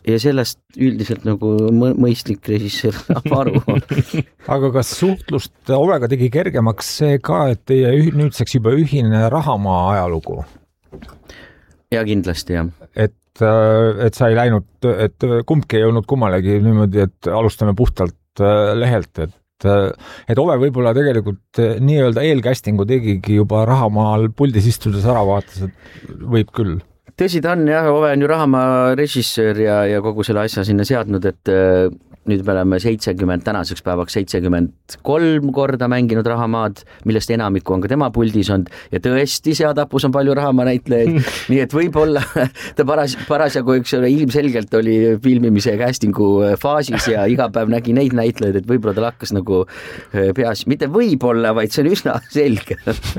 ja sellest üldiselt nagu mõistlik režissöör saab aru. Aga kas suhtlust Ovega tegi kergemaks see ka, et teie nüüdseks juba ühine Rahamaa ajalugu? Ja kindlasti, jah. Et sa ei läinud, et kumbki ei olnud kummalegi niimoodi, et alustame puhtalt lehelt, et Ove võib-olla tegelikult nii-öelda eelkästingu tegigi juba Rahamaal puldis istudes ära vaatas, et võib küll. Tõsi ta on, jah, Ove on ju Rahamaa režissöör ja kogu selle asja sinna seadnud, et nüüd me oleme 70, tänaseks päevaks 73 korda mänginud Rahamaad, millest enamiku on ka tema puldis olnud ja tõesti Seatapus on palju Rahamaa näitlejaid, nii et võib-olla ta parasjagu, eks ole, ilmselgelt oli filmimise ja castingu faasis ja iga päev nägi neid näitlejaid, et võib-olla tal hakkas nagu peas, mitte võib-olla, vaid see on üsna selge.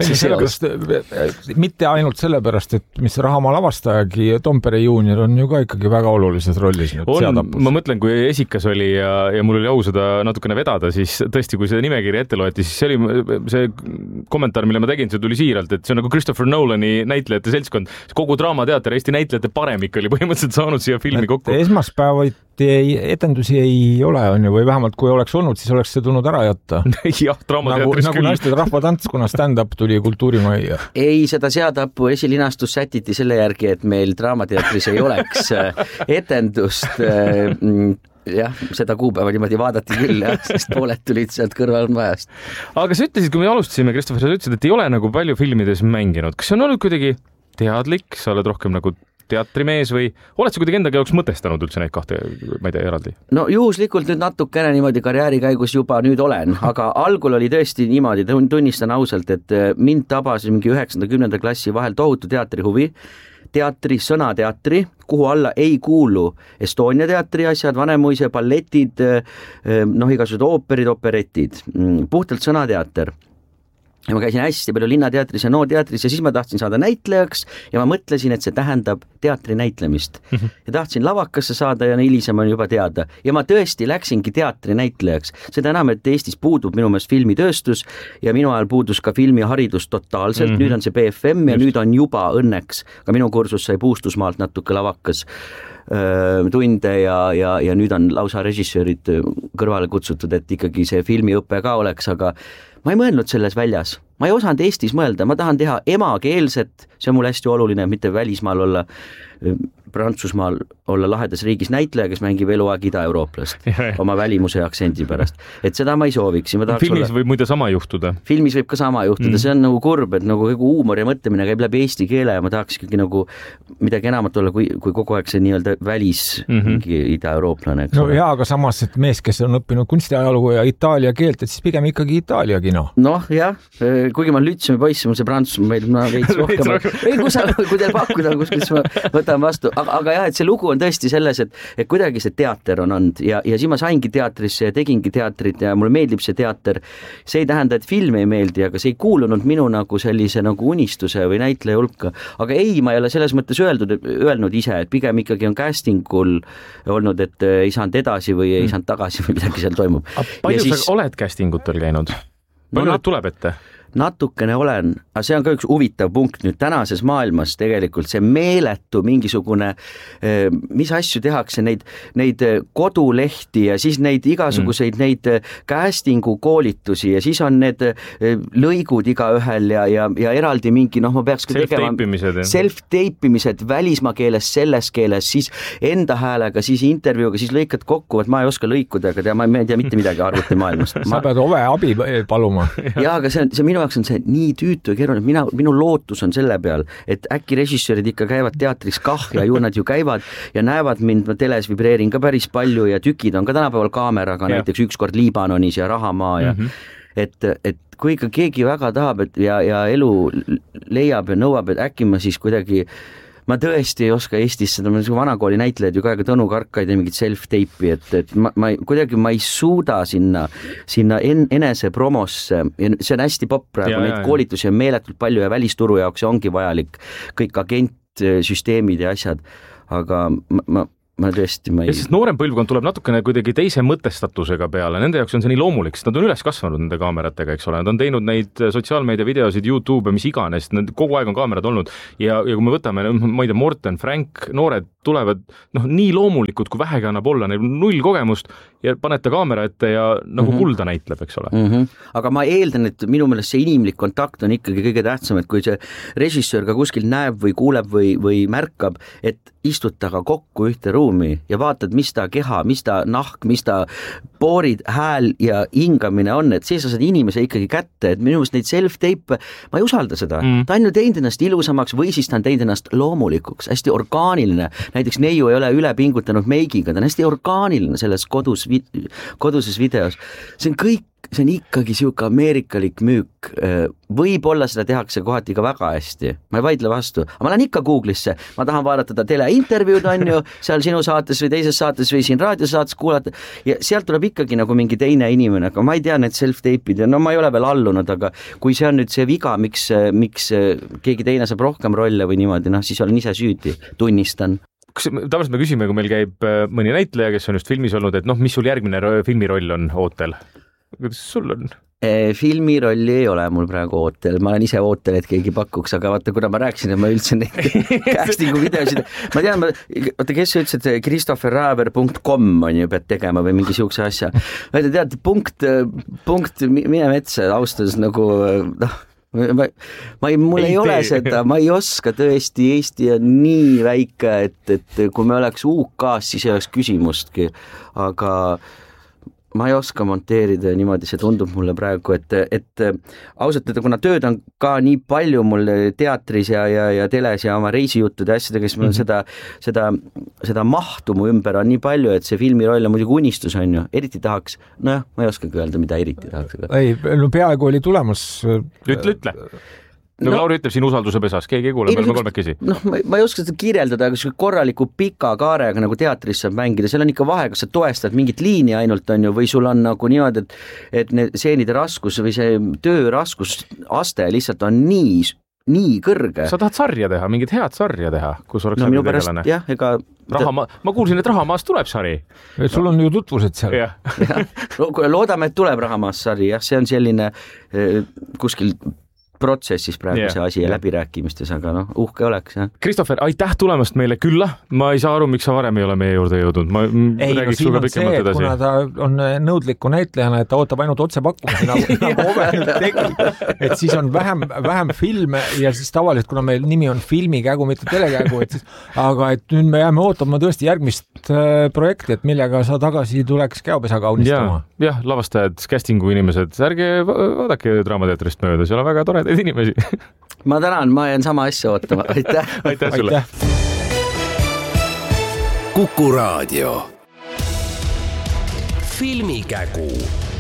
Mitte ainult sellepärast, et mis Rahamaa lavastajagi Tompere juunior on ju ka ikkagi väga olulises rollis nüüd Seatapus. Ma mõtlen, kui esikas oli ja mul oli au seda natukene vedada, siis tõesti, kui seda nimekirja ette loeti, siis see oli see kommentaar, mille ma tegin, see tuli siiralt, et see on nagu Christopher Nolani näitlejate seltskond. Kogu Draamateater, Eesti näitlejate paremik oli põhimõtteliselt saanud siia filmi kokku. Esmaspäevati etendusi ei ole, on ju, või vähemalt kui oleks olnud, siis oleks see tulnud ära jätta. Jah, Draamateatris nagu naisted rahvatants, kuna stand-up tuli Kultuurimajja. Ei, seda Seatapu esilinastus sätiti selle järgi, et meil Draamateatris ei oleks etendust. Jah, seda kuupäeva niimoodi vaadati küll, jah, sest pooled tulid sealt kõrvalmajast. Aga sa ütlesid, kui me alustasime, Christopher, sa ütlesid, et ei ole nagu palju filmides mänginud. Kas see on olnud kuidagi teadlik? Sa oled rohkem nagu teatrimees või oled sa kuidagi endaga jaoks mõtestanud üldse neid kahte, ma ei tea, eraldi? No juhuslikult nüüd natukene niimoodi karjääri käigus juba nüüd olen, aga algul oli tõesti niimoodi, tunnistan ausalt, et mind tabas mingi 9.–10. klassi vahel tohutu teatrihuvi, sõnateatri, kuhu alla ei kuulu Estonia teatri asjad, Vanemuise balletid, igasugused ooperid, operetid, puhtalt sõnateater. Ja ma käisin hästi palju Linnateatris ja Nooteatris ja siis ma tahtsin saada näitlejaks ja ma mõtlesin, et see tähendab teatri näitlemist. Ja tahtsin lavakasse saada ja hilisem on juba teada. Ja ma tõesti läksingi teatri näitlejaks. Seda enam, et Eestis puudub minu meelest filmitööstus ja minu ajal puudus ka filmiharidus totaalselt. Nüüd on see BFM ja nüüd on juba õnneks. Ka minu kursus sai Puustusmaalt natuke lavakas tunde ja nüüd on lausa režissöörid kõrvale kutsutud, et ikkagi see filmiõpe ka oleks, aga ma ei mõelnud selles väljas. Ma ei osanud Eestis mõelda, ma tahan teha emakeelset, see on mul hästi oluline, mitte välismaal olla, Prantsusmaal olla lahedas riigis näitleja, kes mängib eluaeg ida-eurooplast oma välimuse ja aktsendi pärast. Et seda ma ei sooviks. Filmis võib muide sama juhtuda. Filmis võib ka sama juhtuda, see on nagu kurb, et nagu huumor ja mõtlemine käib läbi eesti keele ja ma tahaks ikkagi nagu midagi enamat olla, kui kogu aeg see nii-öelda välis ida-eurooplane. No jaa, aga samas, et mees, kes on õppinud kunstiajalugu ja itaalia keelt, et siis pigem ikkagi itaalia kino. Noh, jah, kuigi ma lütsime poisse, mul see Prantsusmaa meil veits rohkem. Kui teil pakkuda, kus ma võtan vastu. Aga jah, et see lugu on tõesti selles, et kuidagi see teater on olnud ja siis ma saingi teatrisse ja tegingi teatrit ja mulle meeldib see teater. See ei tähenda, et film ei meeldi, aga see ei kuulunud minu nagu sellise nagu unistuse või näitleja hulka. Aga ei, ma ei ole selles mõttes öelnud ise, et pigem ikkagi on castingul olnud, et ei saanud edasi või ei saanud tagasi või midagi seal toimub. Palju sa oled castingutel käinud? Palju need tuleb ette? Natukene olen, aga see on ka üks huvitav punkt nüüd tänases maailmas tegelikult, see meeletu mingisugune, mis asju tehakse, neid kodulehti ja siis neid igasuguseid neid castingu koolitusi ja siis on need lõigud igaühel ja eraldi mingi, ma peaks self-teipimised välismaa keeles, selles keeles, siis enda häälega, siis intervjuuga, siis lõikad kokku, et ma ei oska lõikuda, aga ma ei tea mitte midagi arvutimaailmast. Sa pead Ove abi paluma. Jaa, aga see minu jaoks on see nii tüütu ja keeruline, minu lootus on selle peal, et äkki režissöörid ikka käivad teatris ja ju nad ju käivad ja näevad mind, ma teles vibreerin ka päris palju ja tükid on ka tänapäeval kaameraga, näiteks ükskord Liibanonis ja Rahamaa ja et kui ikka keegi väga tahab ja elu leiab ja nõuab, et äkki ma siis kuidagi ma tõesti ei oska Eestis seda, vanakooli näitlejad ju ka Tõnu Karkaid ja mingit self-teipi, et ma ei suuda sinna enese promosse ja see on hästi popp praegu, neid koolitusi on meeletult palju ja välisturu jaoks ongi vajalik kõik agentsüsteemid ja asjad, aga ma tõesti ei... Ja siis noorem põlvkond tuleb natukene kuidagi teise mõtestatusega peale. Nende jaoks on see nii loomulik, sest nad on üles kasvanud nende kaameratega, eks ole. Nad on teinud neid sotsiaalmeedia videosid, YouTube, mis iganes. Kogu aeg on kaamerad olnud. Ja kui me võtame, ma ei tea, Morten, Frank, noored tulevad nii loomulikud, kui vähegi annab olla, neil null kogemust ja paned ta kaamera ette ja nagu kulda näitleb, eks ole. Aga ma eeldan, et minu meelest see inimlik kontakt on ikkagi kõige tähtsam, et kui see režissöör ka kuskil näeb või kuuleb või märkab, et istud taga kokku ühte ruumi ja vaatad, mis ta keha, mis ta nahk, mis ta poorid, hääl ja hingamine on, et see sa saad inimese ikkagi kätte, et minu meelest neid self-tape, ma ei usalda seda. Ta on ju teinud ennast ilusamaks või siis ta on teinud ennast loomulikuks, hästi orgaaniline. Näiteks Neiu ei ole üle pingutanud meigiga, ta on hästi orgaaniline selles koduses videos. See on kõik, see on ikkagi siuke ameerikalik müük. Võib-olla seda tehakse kohati ka väga hästi. Ma ei vaidle vastu. Aga ma lähen ikka Google'isse. Ma tahan vaadata ta teleintervjuud on ju, seal sinu saates või teises saates või siin raadiosaates kuulata. Ja sealt tuleb ikkagi nagu mingi teine inimene. Aga ma ei tea need self-tape'id. No ma ei ole veel allunud, aga kui see on nüüd see viga, miks keegi teine saab rohkem rolle või niimoodi, siis olen ise süüdi. Tunnistan. Tavaliselt me küsime, kui meil käib mõni näitleja, kes on just filmis olnud, et mis sul järgmine filmiroll on ootel? Kuidas sul on? Filmirolli ei ole mul praegu ootel, ma olen ise ootel, et keegi pakuks, aga vaata, kuna ma rääkisin, et ma üldse neid castingu videosid, ma tean, vaata, kes ütles, et christopherraver.com on ju, pead tegema või mingi siukse asja. Tead, punkt, mine metsa, austades nagu, mul ei ole seda, ma ei oska tõesti, Eesti on nii väike, et kui me oleks UK-s, siis ei oleks küsimustki, aga ma ei oska monteerida niimoodi, see tundub mulle praegu, et ausalt, kuna tööd on ka nii palju mul teatris ja teles ja oma reisijuttude asjadega, siis mul seda mahtu mu ümber on nii palju, et see filmiroll on muidugi unistus on ju, eriti tahaks, ma ei oskagi öelda, mida eriti tahaks. Ei, peaaegu oli tulemus. Ütle. Lauri ütleb siin usalduse pesas, keegi ei kuule, me oleme kolmekesi. Ma ei oska seda kirjeldada, aga korraliku pika kaarega nagu teatris saab mängida, seal on ikka vahe, kas sa toestad mingit liini ainult on ju, või sul on nagu niimoodi, et need seenide raskus või see töö raskusaste lihtsalt on nii kõrge. Sa tahad sarja teha, mingit head sarja teha, kus oleks minu pärast, jah, ega ma kuulsin, et Rahamaast tuleb sari. Sul on ju tutvused seal. Loodame, et tuleb Rahamaast sari, jah, see on selline kuskil protsessis praegu see asi ja läbirääkimistes, aga uhke oleks. Ja. Christopher, aitäh tulemast meile külla. Ma ei saa aru, miks sa varem ei ole meie juurde jõudnud. Ma räägiks sulle pikemalt edasi. Kuna ta on nõudliku näitlejana, et ta ootab ainult otsepakkumisi, nagu Ove nüüd tegi. Et siis on vähem filme ja siis tavaliselt, kuna meil nimi on filmikägu, mitte telekägu, aga et nüüd me jääme ootama tõesti järgmist projekti, et millega sa tagasi tuleks käopesa kaunistama. Jah, lavastajad, castingu inimesed, ärge vaadake Draamateatrist mööda, seal on väga toredaid inimesi. Ma tänan, ma jään sama asja ootama. Aitäh. Aitäh sulle. Kuku Raadio. Filmikägu.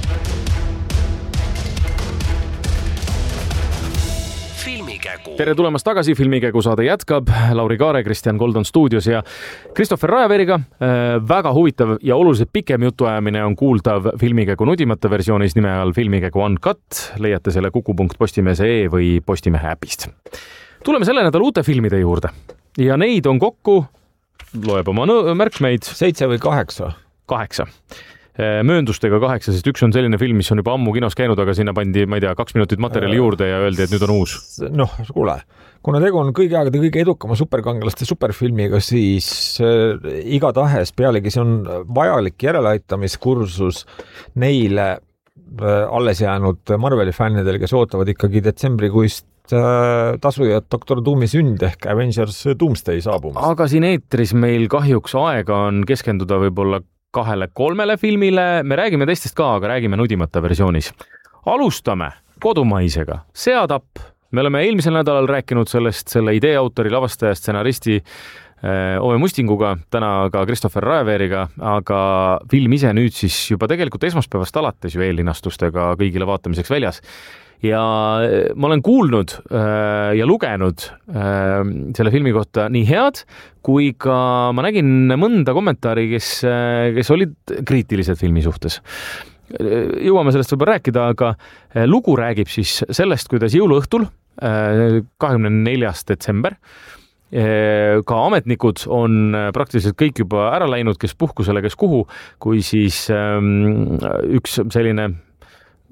Tere tulemast tagasi, Filmikägu saade jätkab. Lauri Kaare, Kristjan Goldon stuudios ja Christopher Raeveriga. Väga huvitav ja oluliselt pikem jutuajamine on kuuldav Filmikägu nudimata versioonis nime all Filmikägu Uncut. Leiate selle kuku.postimees.ee või Postimehe äpist. Tuleme selle nädala uute filmide juurde ja neid on kokku, loeb oma märkmeid, 7 või 8? 8. Mööndustega 8, sest üks on selline film, mis on juba ammu kinos käinud, aga sinna pandi, ma ei tea, 2 minutit materjali juurde ja öeldi, et nüüd on uus. Kuule, kuna tegu on kõigi aegade kõige edukama superkangelaste superfilmiga, siis igatahes pealegi see on vajalik järeleaitamiskursus neile alles jäänud Marveli fännidel, kes ootavad ikkagi detsembrikuist tasujad Dr. Doomi sünd ehk Avengers Doomsday saabumist. Aga siin eetris meil kahjuks aega on keskenduda võib-olla 2-3 filmile, me räägime teistest ka, aga räägime nudimata versioonis. Alustame kodumaisega. Seatapp. Me oleme eelmisel nädalal rääkinud sellest, selle idee autori, lavastaja, stsenaristi Ove Mustinguga, täna ka Christopher Raeveriga, aga film ise nüüd siis juba tegelikult esmaspäevast alates ju eellinastustega kõigile vaatamiseks väljas. Ja ma olen kuulnud ja lugenud selle filmi kohta nii head, kui ka ma nägin mõnda kommentaari, kes olid kriitilised filmi suhtes. Jõuame sellest võib-olla rääkida, aga lugu räägib siis sellest, kuidas jõuluõhtul 24. detsember ka ametnikud on praktiliselt kõik juba ära läinud, kes puhkusele, kes kuhu, kui siis üks selline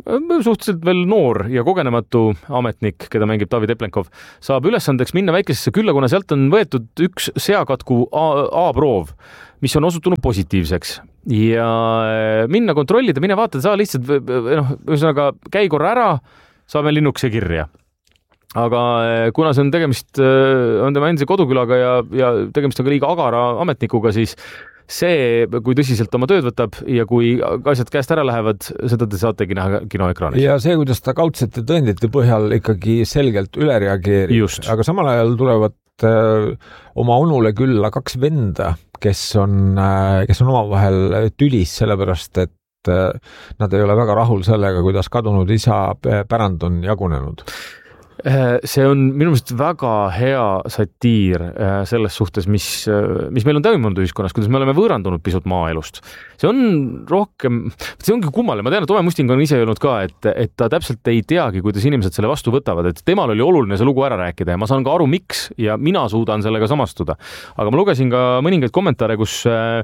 suhteliselt veel noor ja kogenematu ametnik, keda mängib David Eplenkov, saab ülesandeks minna väikesesse külla, kuna sealt on võetud üks seakatku A-proov, mis on osutunud positiivseks. Ja minna kontrollida, mine vaata, saa lihtsalt, ühesõnaga käi korra ära, saame linnukese kirja. Aga kuna see on tegemist, on tema endise kodukülaga ja tegemist on ka liiga agara ametnikuga, siis see, kui tõsiselt oma tööd võtab ja kui asjad käest ära lähevad, seda te saategi näha kinoekraanis. Ja see, kuidas ta kaudsete tõendite põhjal ikkagi selgelt üle reageerib. Aga samal ajal tulevad oma onule külla kaks venda, kes on omavahel tülis, sellepärast, et nad ei ole väga rahul sellega, kuidas kadunud isa pärand on jagunenud. See on minu meelest väga hea satiir selles suhtes, mis meil on toimunud ühiskonnas, kuidas me oleme võõrandunud pisut maaelust. See on rohkem, see ongi kummaline. Ma tean, et Ove Musting on ise öelnud ka, et ta täpselt ei teagi, kuidas inimesed selle vastu võtavad, et temal oli oluline see lugu ära rääkida ja ma saan ka aru, miks ja mina suudan sellega samastuda. Aga ma lugesin ka mõningaid kommentaare, kus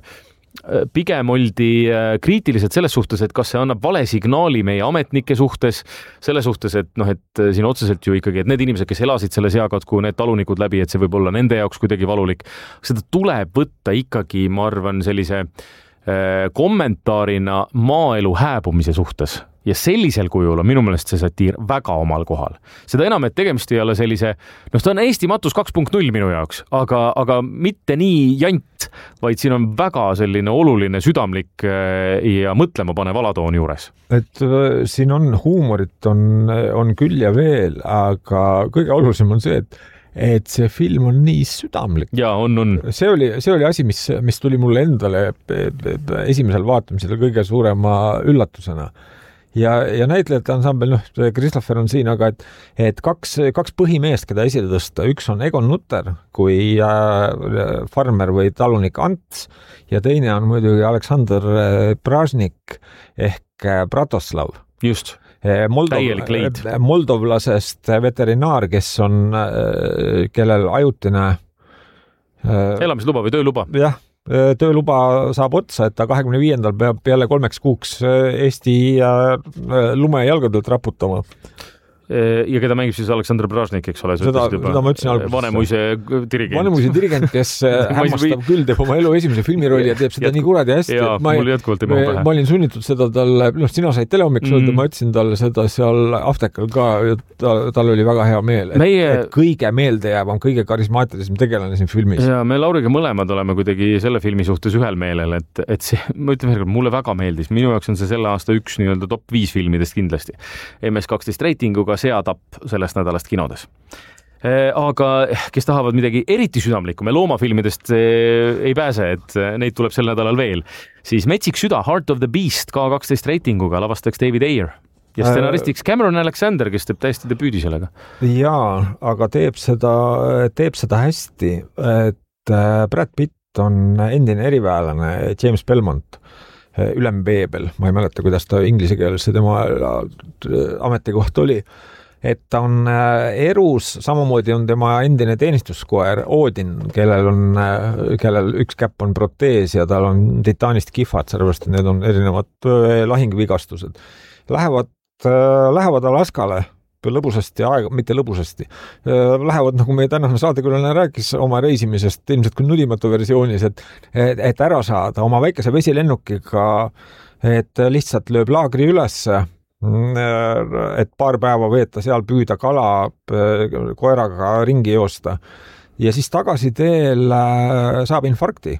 pigem oldi kriitilised selles suhtes, et kas see annab vale signaali meie ametnike suhtes, selle suhtes, et siin otseselt ju ikkagi, et need inimesed, kes elasid selle seakatku, need talunikud läbi, et see võib olla nende jaoks kuidagi valulik. Seda tuleb võtta ikkagi, ma arvan, sellise kommentaarina maaelu hääbumise suhtes. Ja sellisel kujul on minu meelest see satiir väga omal kohal. Seda enam, et tegemist ei ole sellise, ta on Eesti matus 2.0 minu jaoks, aga mitte nii jant, vaid siin on väga selline oluline, südamlik ja mõtlema panev alatoon juures. Et siin on huumorit, on küll ja veel, aga kõige olulisem on see, et see film on nii südamlik. Ja, on. See oli asi, mis tuli mulle endale esimesel vaatamisel kõige suurema üllatusena. Ja näitlejate ansambel, Christopher on siin, aga et kaks põhimeest, keda esile tõsta. Üks on Egon Nutter kui farmer või talunik Ants ja teine on muidugi Aleksandr Pražnik ehk Bratoslav. Just. Täielik leid. Moldovlasest veterinaar, kellel ajutine elamisluba või tööluba. Jah, tööluba saab otsa, et ta 25. peab peale 3 kuuks Eesti lume jalgadelt raputama. Ja keda mängib siis Aleksandr Pražnik, eks ole? Seda ma ütlesin alguses. Vanemuise dirigent. Vanemuise dirigent, kes hämmastab küll, teeb oma elu esimese filmirolli ja teeb seda nii kuradi hästi. Ja, mul jätkuvalt ei mahu pähe. Ma olin sunnitud seda talle, sina said telehommiks öelda, ma ütlesin talle seda seal Aftekal ka, tal oli väga hea meel. Et kõige meeldejäävam, kõige karismaatilisem tegelane siin filmis. Ja me Lauriga mõlemad oleme kuidagi selle filmi suhtes ühel meelel, et see, ma ütlen veel, mulle väga meeldis. Minu jaoks on see selle aasta üks nii-öelda top 5 filmidest kindlasti. MS12 reitinguga seatapp sellest nädalast kinodes. Aga kes tahavad midagi eriti südamlikku, me loomafilmidest ei pääse, et neid tuleb sel nädalal veel, siis Metsik süda, Heart of the Beast K12 reitinguga lavastaks David Ayer ja stsenaristiks Cameron Alexander, kes teeb täiesti debüüdi sellega. Jaa, aga teeb seda hästi, et Brad Pitt on endine eriväelane James Belmont, ülem Beebel, ma ei mäleta, kuidas ta inglise keeles tema ametikoht oli, et ta on erus, samamoodi on tema endine teenistuskoer Odin, kellel üks käpp on protees ja tal on titaanist kihvad, sellepärast et need on erinevad lahingvigastused. Lähevad Alaskale lõbusasti, mitte lõbusasti. Lähevad, nagu meie tänane saatekülaline rääkis oma reisimisest, ilmselt kui nudimatu versioonis, et ära saada oma väikese vesilennukiga, et lihtsalt lööb laagri ülesse, et paar päeva veeta seal, püüda kala, koeraga ringi joosta ja siis tagasi teel saab infarkti.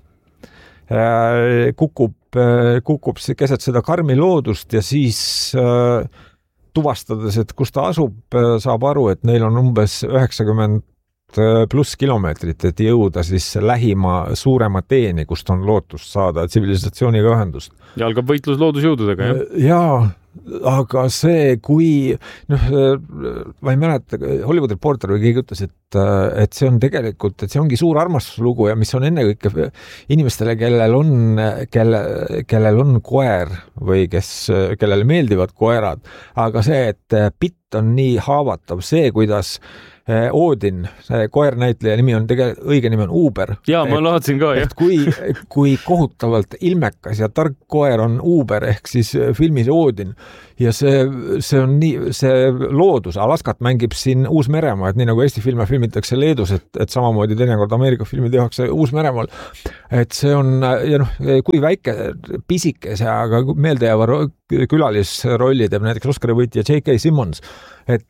Kukub keset seda karmi loodust ja siis tuvastades, et kus ta asub, saab aru, et neil on umbes 90 pluss kilomeetrit, et jõuda siis lähima suurema teeni, kust on lootust saada tsivilisatsiooniga ühendust. Ja algab võitlus loodusjõududega, jah? Jaa, aga see, kui ma ei mäleta, Hollywood Reporter või keegi ütles, et see on tegelikult, et see ongi suur armastuslugu ja mis on ennekõike inimestele, kellel on koer või kellele meeldivad koerad, aga see, et Pitt on nii haavatav, see, kuidas Odin, see koernäitleja nimi on õige nimi on Uber. Jaa, ma laadsin ka, jah. Kui kohutavalt ilmekas ja tark koer on Uber ehk siis filmis Odin ja see on nii, see loodus, Alaskat mängib siin Uus-Meremaa, et nii nagu Eesti filme filmitakse Leedus, et samamoodi teinekord Ameerika filmi tehakse Uus-Meremaal, et see on, ja kui väike, pisikese, aga meeldejääva külalisrolli teeb näiteks Oscari võitja J.K. Simmons, et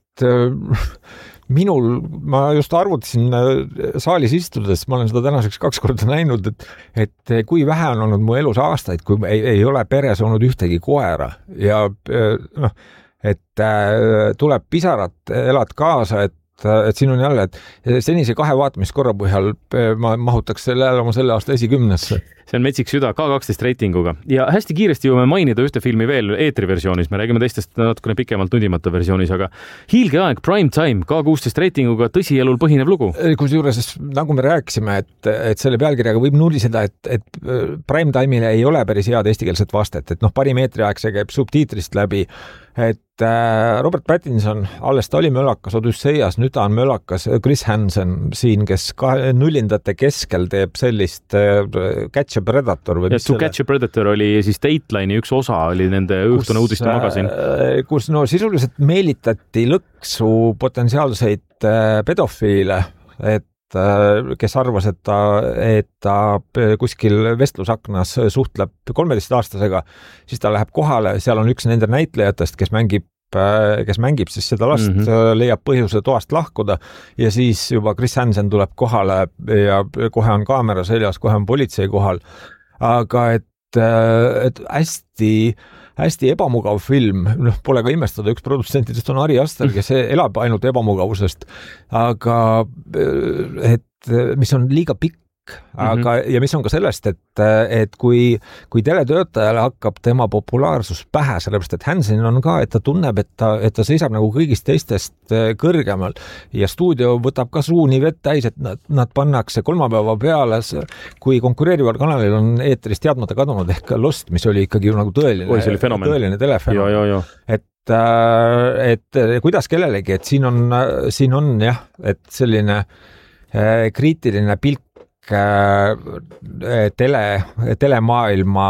ma just arvutasin saalis istudes, ma olen seda tänaseks 2 korda näinud, et kui vähe on olnud mu elus aastaid, kui ei ole peres olnud ühtegi koera ja et tuleb pisarat, elad kaasa, et siin on jälle, et senise 2 vaatamiskorra põhjal ma mahutaks selle aasta esikümnesse. See on metsik süda K12 reitinguga ja hästi kiiresti jõuame mainida ühte filmi veel eetriversioonis, me räägime teistest natukene pikemalt nudimata versioonis, aga Hiilge aeg Prime Time K16 reitinguga tõsielul põhinev lugu. Kusjuures, nagu me rääkisime, et selle pealkirjaga võib nuriseda, et Prime Time'ile ei ole päris head eestikeelset vastet, et parim eetriaeg see käib subtiitrist läbi, et Robert Pattinson, alles ta oli mölakas Odüsseias, nüüd ta on mölakas Chris Hansen siin, kes 0-ndate keskel teeb sellist Catch a Predator või mis To Catch a Predator oli siis Dateline'i üks osa, oli nende õhtune uudiste magasin. Kus sisuliselt meelitati lõksu potentsiaalseid pedofiile, et kes arvas, et ta kuskil vestlusaknas suhtleb 13-aastasega, siis ta läheb kohale, seal on üks nende näitlejatest, kes mängib siis seda last, leiab põhjuse toast lahkuda ja siis juba Chris Hansen tuleb kohale ja kohe on kaamera seljas, kohe on politsei kohal. Aga et hästi ebamugav film, pole ka imestada, üks produtsentidest on Ari Aster, kes elab ainult ebamugavusest, aga et mis on liiga pikk, aga ja mis on ka sellest, et kui teletöötajale hakkab tema populaarsus pähe, sellepärast et Hansen on ka, et ta tunneb, et ta seisab nagu kõigist teistest kõrgemal ja stuudio võtab ka suu nii vett täis, et nad pannakse kolmapäeva peale, kui konkureerival kanalil on eetrist teadmata kadunud ehk Lost, mis oli ikkagi nagu tõeline telefenomen. Et kuidas kellelegi, et siin on jah, et selline kriitiline pilk telemaailma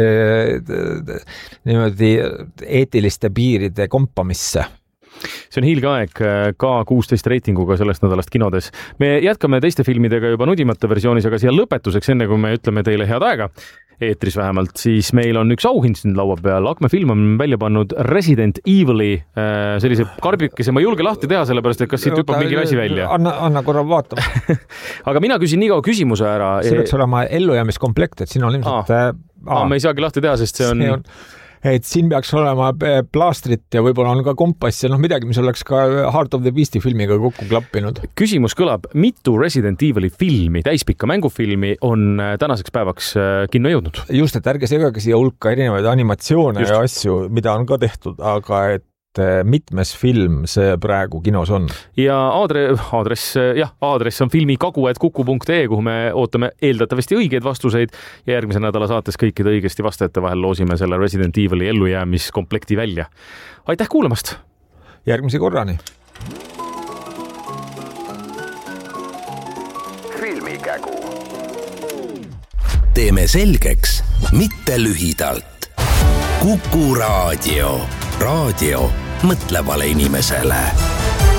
niimoodi eetiliste piiride kompamisse. See on Hiilge aeg K16 reitinguga sellest nädalast kinodes. Me jätkame teiste filmidega juba nudimata versioonis, aga siia lõpetuseks, enne kui me ütleme teile head aega, eetris vähemalt, siis meil on üks auhind siin laua peal. Akme film on välja pannud Resident Evil'i sellise karbikese, ma ei julge lahti teha, sellepärast, et kas siit hüppab mingi asi välja. Anna korra vaatama. Aga mina küsin nii kaua küsimuse ära. See peaks olema ellujäämiskomplekt, et siin on ilmselt... me ei saagi lahti teha, sest see on... Et siin peaks olema plaastrit ja võib-olla on ka kompass ja midagi, mis oleks ka Heart of the Beast'i filmiga kokku klappinud. Küsimus kõlab, mitu Resident Evil'i filmi, täispikka mängufilmi on tänaseks päevaks kinno jõudnud? Just, et ärge segage siia hulka erinevaid animatsioone ja asju, mida on ka tehtud, aga et mitmes film see praegu kinos on. Ja aadress on filmikagu@kuku.ee, kuhu me ootame eeldatavasti õigeid vastuseid ja järgmise nädala saates kõikide õigesti vastajate vahel loosime selle Resident Evil'i ellujäämiskomplekti välja. Aitäh kuulamast! Järgmise korrani! Filmikägu. Teeme selgeks, mitte lühidalt. Kuku Raadio. Raadio mõtlevale inimesele.